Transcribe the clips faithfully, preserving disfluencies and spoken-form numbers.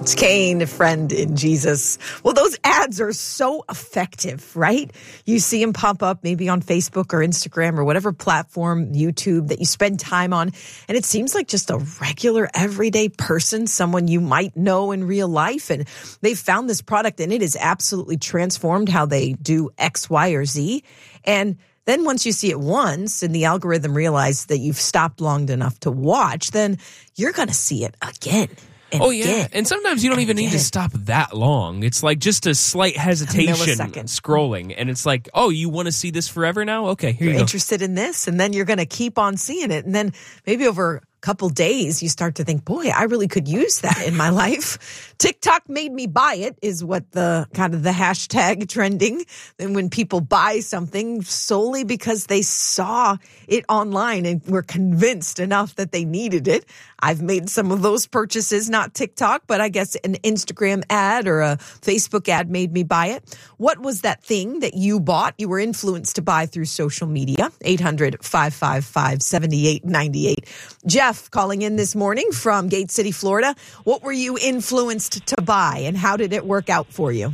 It's Kane, a friend in Jesus. Well, those ads are so effective, right? You see them pop up maybe on Facebook or Instagram or whatever platform, YouTube, that you spend time on. And it seems like just a regular, everyday person, someone you might know in real life. And they found this product and it has absolutely transformed how they do X, Y, or Z. And then once you see it once and the algorithm realizes that you've stopped long enough to watch, then you're going to see it again. And oh, yeah. again, and sometimes you don't even again. need to stop that long. It's like just a slight hesitation A scrolling. And it's like, oh, you want to see this forever now? Okay, here you're you go. interested in this. And then you're going to keep on seeing it. And then maybe over a couple days, you start to think, boy, I really could use that in my life. TikTok made me buy it is what the kind of the hashtag trending. And when people buy something solely because they saw it online and were convinced enough that they needed it. I've made some of those purchases, not TikTok, but I guess an Instagram ad or a Facebook ad made me buy it. What was that thing that you bought, you were influenced to buy through social media? eight hundred, five five five, seven eight nine eight. Jeff calling in this morning from Gate City, Florida. What were you influenced to buy and how did it work out for you?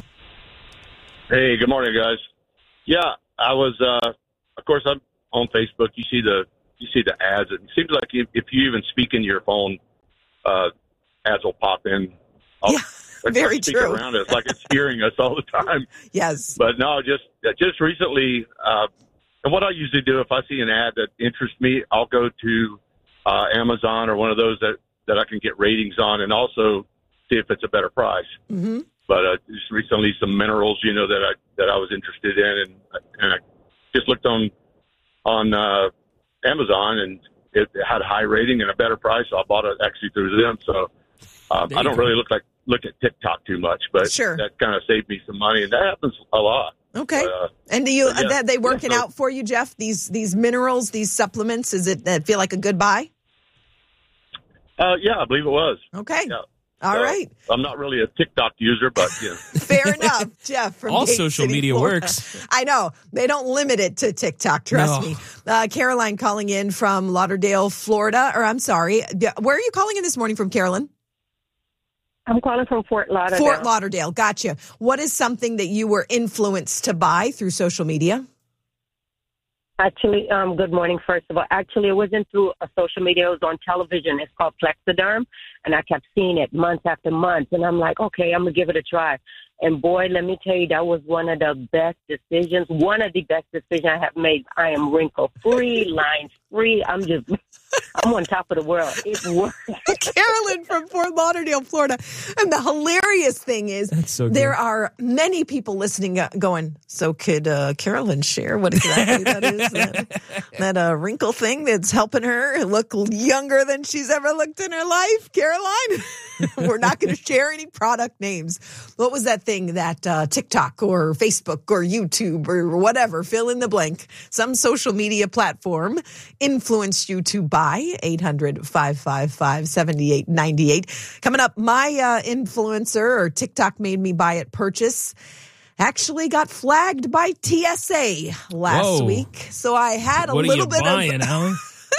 Hey, good morning, guys. Yeah, I was, uh, of course, I'm on Facebook. You see the You see the ads. It seems like if, if you even speak into your phone, uh, ads will pop in. I'll, yeah, very speak true. Around it. It's like it's hearing us all the time. Yes. But no, just just recently, uh, and what I usually do if I see an ad that interests me, I'll go to uh, Amazon or one of those that, that I can get ratings on, and also see if it's a better price. Mm-hmm. But uh, just recently, some minerals, you know, that I that I was interested in, and and I just looked on on. Uh, Amazon, and it had a high rating and a better price, so I bought it actually through them. So um, I don't go. really look like look at TikTok too much, but sure. that kind of saved me some money, and that happens a lot. Okay. But, uh, and do you yeah, are they working yeah, so, out for you, Jeff? These these minerals, these supplements, is it that feel like a good buy? Uh, yeah, I believe it was. Okay. Yeah. All so, right. I'm not really a TikTok user, but you know. Fair enough, Jeff. From All Gate social City, media Florida. works. I know. They don't limit it to TikTok, trust No. me. Uh, Caroline calling in from Lauderdale, Florida. Or I'm sorry. Where are you calling in this morning from, Carolyn? I'm calling from Fort Lauderdale. Fort Lauderdale. Gotcha. What is something that you were influenced to buy through social media? Actually, um, good morning, first of all. Actually, it wasn't through a social media. It was on television. It's called Plexiderm, and I kept seeing it month after month. And I'm like, okay, I'm going to give it a try. And, boy, let me tell you, that was one of the best decisions, one of the best decisions I have made. I am wrinkle-free, lines-free. I'm just, I'm on top of the world. It works. Carolyn from Fort Lauderdale, Florida. And the hilarious thing is so there are many people listening uh, going, so could uh, Carolyn share what exactly that is? That, that uh, wrinkle thing that's helping her look younger than she's ever looked in her life, Caroline? We're not going to share any product names. What was that thing that uh, TikTok or Facebook or YouTube or whatever, fill in the blank, some social media platform influenced you to buy? eight hundred, five five five, seven eight nine eight. Coming up, my uh, influencer or TikTok made me buy it purchase actually got flagged by T S A last Whoa. week. So I had a what little are you bit buying, of... Alan?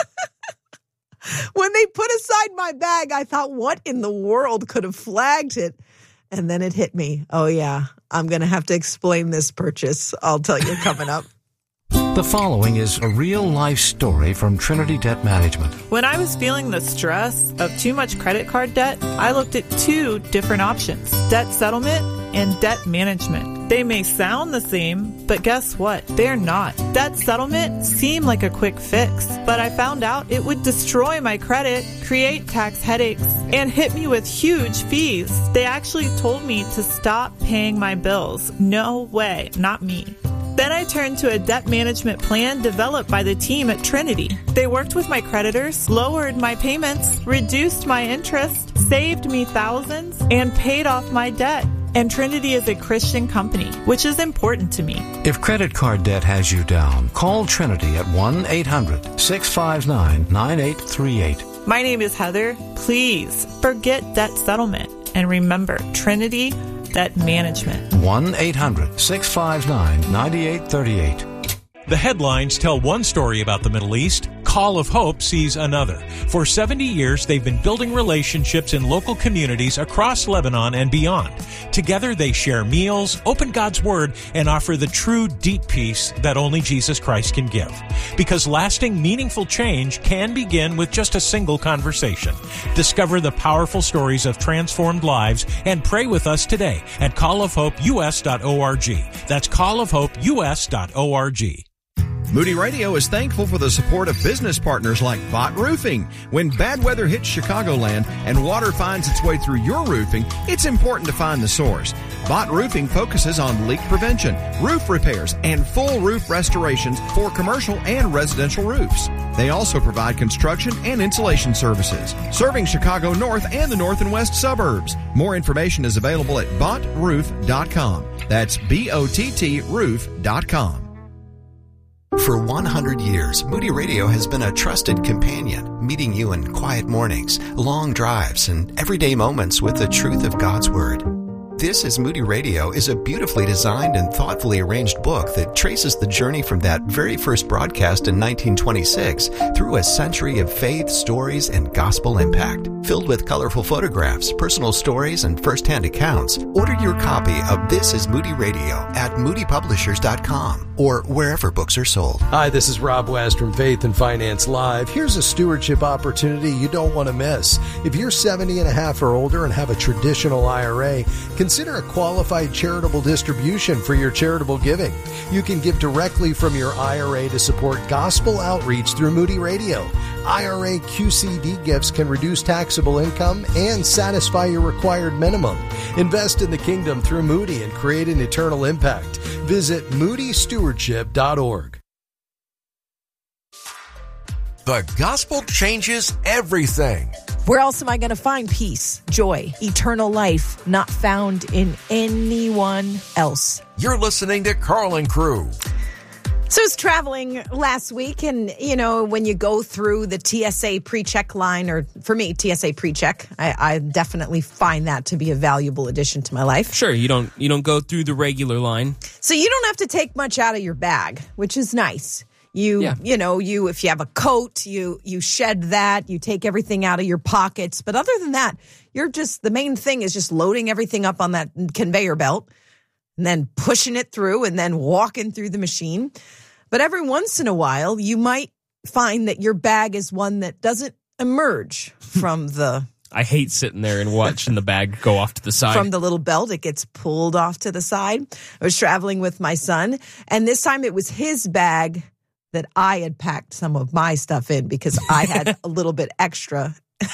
When they put aside my bag, I thought, what in the world could have flagged it? And then it hit me. Oh, yeah, I'm going to have to explain this purchase. I'll tell you coming up. The following is a real-life story from Trinity Debt Management. When I was feeling the stress of too much credit card debt, I looked at two different options, debt settlement and debt management. They may sound the same, but guess what? They're not. Debt settlement seemed like a quick fix, but I found out it would destroy my credit, create tax headaches, and hit me with huge fees. They actually told me to stop paying my bills. No way, not me. Then I turned to a debt management plan developed by the team at Trinity. They worked with my creditors, lowered my payments, reduced my interest, saved me thousands, and paid off my debt. And Trinity is a Christian company, which is important to me. If credit card debt has you down, call Trinity at one eight hundred, six five nine, nine eight three eight. My name is Heather. Please forget debt settlement. And remember, Trinity Debt Management. one eight hundred, six five nine, nine eight three eight. The headlines tell one story about the Middle East. Call Call of Hope sees another. For seventy years, they've been building relationships in local communities across Lebanon and beyond. Together, they share meals, open God's Word, and offer the true, deep peace that only Jesus Christ can give. Because lasting, meaningful change can begin with just a single conversation. Discover the powerful stories of transformed lives and pray with us today at call of hope u s dot org. That's call of hope u s dot org. Moody Radio is thankful for the support of business partners like Bott Roofing. When bad weather hits Chicagoland and water finds its way through your roofing, it's important to find the source. Bott Roofing focuses on leak prevention, roof repairs, and full roof restorations for commercial and residential roofs. They also provide construction and insulation services, serving Chicago North and the North and West suburbs. More information is available at bott roof dot com. That's B O T T roof dot com. For one hundred years, Moody Radio has been a trusted companion, meeting you in quiet mornings, long drives, and everyday moments with the truth of God's Word. This is Moody Radio is a beautifully designed and thoughtfully arranged book that traces the journey from that very first broadcast in nineteen twenty-six through a century of faith, stories, and gospel impact. Filled with colorful photographs, personal stories, and first-hand accounts, order your copy of This is Moody Radio at moody publishers dot com or wherever books are sold. Hi, this is Rob West from Faith and Finance Live. Here's a stewardship opportunity you don't want to miss. If you're seventy and a half or older and have a traditional I R A, consider a qualified charitable distribution for your charitable giving. You can give directly from your I R A to support gospel outreach through Moody Radio. I R A Q C D gifts can reduce taxable income and satisfy your required minimum. Invest in the kingdom through Moody and create an eternal impact. Visit moody stewardship dot org. The gospel changes everything. Where else am I going to find peace, joy, eternal life, not found in anyone else? You're listening to Carl and Crew. So I was traveling last week, and, you know, when you go through the T S A pre-check line, or for me, T S A pre-check, I, I definitely find that to be a valuable addition to my life. Sure, you don't you don't go through the regular line. So you don't have to take much out of your bag, which is nice. You, yeah. you know, you, if you have a coat, you, you shed that, you take everything out of your pockets. But other than that, you're just, the main thing is just loading everything up on that conveyor belt and then pushing it through and then walking through the machine. But every once in a while, you might find that your bag is one that doesn't emerge from the... I hate sitting there and watching the bag go off to the side. From the little belt, it gets pulled off to the side. I was traveling with my son, and this time it was his bag that I had packed some of my stuff in because I had a little bit extra.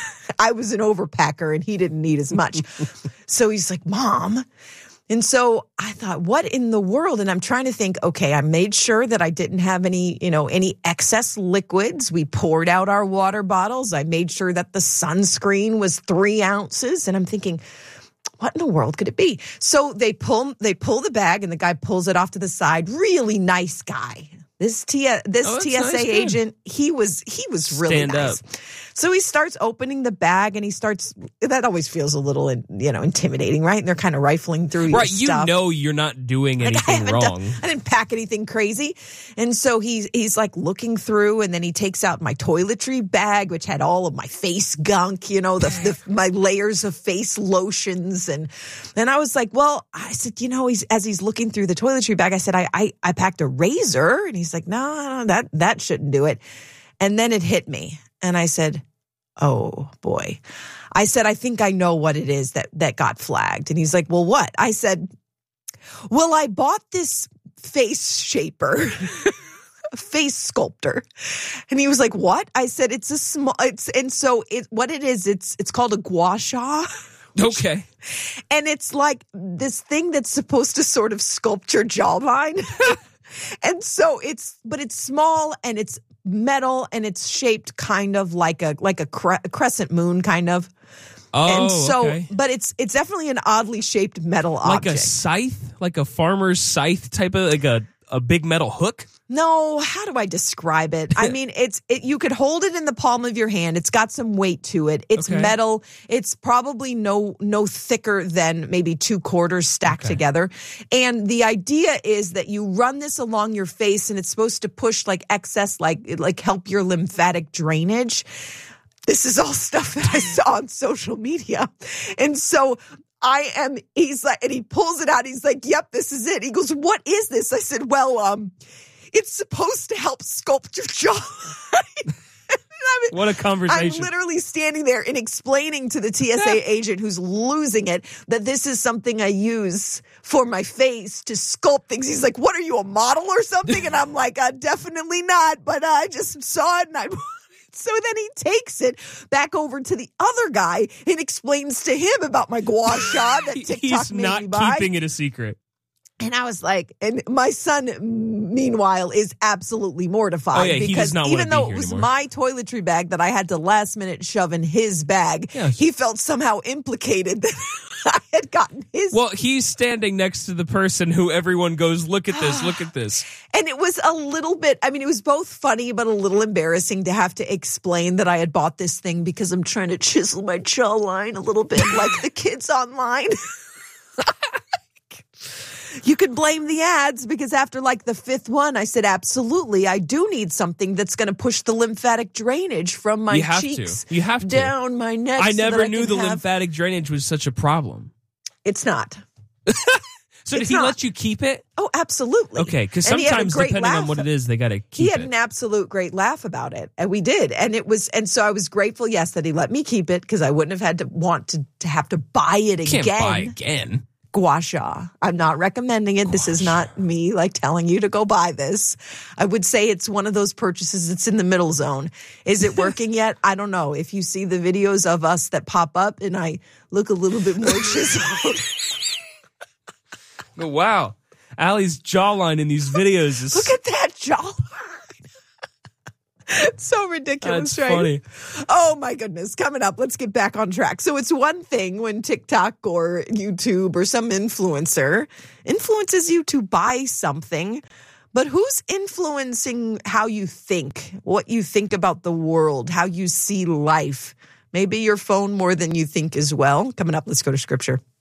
I was an overpacker and he didn't need as much. So he's like, Mom. And so I thought, what in the world? And I'm trying to think, okay, I made sure that I didn't have any, you know, any excess liquids. We poured out our water bottles. I made sure that the sunscreen was three ounces. And I'm thinking, what in the world could it be? So they pull, they pull the bag and the guy pulls it off to the side. Really nice guy. This T this oh, T S A nice, agent, he was he was really Stand nice. Up. So he starts opening the bag and he starts. That always feels a little, you know, intimidating, right? And they're kind of rifling through your right, stuff. You know, you're not doing Like, anything I wrong. Done, I didn't pack anything crazy, and so he's he's like looking through, and then he takes out my toiletry bag, which had all of my face gunk, you know, the, the my layers of face lotions, and and I was like, well, I said, you know, he's as he's looking through the toiletry bag, I said, I I, I packed a razor, and he's like, no, no, that that shouldn't do it, and then it hit me, and I said, oh boy. I said, I think I know what it is that, that got flagged. And he's like, well, what? I said, well, I bought this face shaper, face sculptor. And he was like, what? I said, it's a small, it's, and so it, what it is, it's, it's called a gua sha. Okay. And it's like this thing that's supposed to sort of sculpt your jawline. And so it's, but it's small and it's metal and it's shaped kind of like a like a, cre- a crescent moon kind of. Oh, and so, okay. But it's it's definitely an oddly shaped metal like object. Like a scythe? Like a farmer's scythe type of, like a, a big metal hook? No, how do I describe it? I mean, it's it, you could hold it in the palm of your hand. It's got some weight to it. It's Okay. metal. It's probably no no thicker than maybe two quarters stacked Okay. together. And the idea is that you run this along your face, and it's supposed to push like excess, like like help your lymphatic drainage. This is all stuff that I saw on social media, and so. I am, he's like, and he pulls it out. He's like, yep, this is it. He goes, what is this? I said, well, um, it's supposed to help sculpt your jaw. I mean, What a conversation. I'm literally standing there and explaining to the T S A agent who's losing it that this is something I use for my face to sculpt things. He's like, what are you, a model or something? And I'm like, uh, definitely not, but uh, I just saw it and I... So then he takes it back over to the other guy and explains to him about my gua sha that TikTok He's made not me buy. keeping it a secret. And I was like, and my son, meanwhile, is absolutely mortified Oh, yeah, he because does not wanna even be though here it was anymore. my toiletry bag that I had to last minute shove in his bag, Yes. he felt somehow implicated that I had gotten his. Well, he's standing next to the person who everyone goes, look at this, look at this. And it was a little bit, I mean, it was both funny, but a little embarrassing to have to explain that I had bought this thing because I'm trying to chisel my jawline a little bit like the kids online. You can blame the ads because after like the fifth one, I said, absolutely, I do need something that's going to push the lymphatic drainage from my You have cheeks to. You have to. down my neck. I so that never I knew can the have- lymphatic drainage was such a problem. It's not. So did It's he not. let you keep it? Oh, absolutely. Okay, because And he had a sometimes great depending on laugh. what it is, they got to He keep had it. an absolute great laugh about it, and we did. And it was, and so I was grateful, yes, that he let me keep it because I wouldn't have had to want to, to have to buy it You again. can't buy again. Gua sha. I'm not recommending it. This is not me like telling you to go buy this. I would say it's one of those purchases that's in the middle zone. Is it working yet? I don't know. If you see the videos of us that pop up and I look a little bit more chiseled. Oh, wow. Allie's jawline in these videos is Look at that jawline. It's so ridiculous, That's right? funny. Oh my goodness. Coming up, let's get back on track. So it's one thing when TikTok or YouTube or some influencer influences you to buy something, but who's influencing how you think, what you think about the world, how you see life? Maybe your phone more than you think as well. Coming up, let's go to scripture.